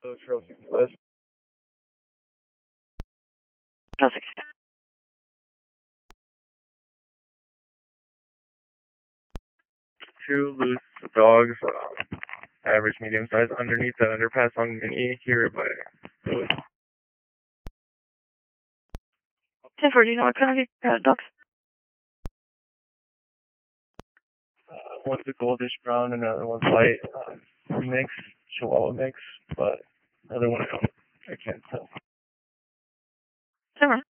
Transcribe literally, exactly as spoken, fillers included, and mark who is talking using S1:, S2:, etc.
S1: So trophy list.
S2: Perfect.
S1: Two loose dogs, uh, average, medium size, underneath that underpass on Mini here by Lewis.
S2: ten four, do you know what kind of uh, dogs?
S1: Uh, one's a goldish brown, and another one's light, uh, mix, Chihuahua mix, but the other one I don't, I can't tell.
S2: ten four.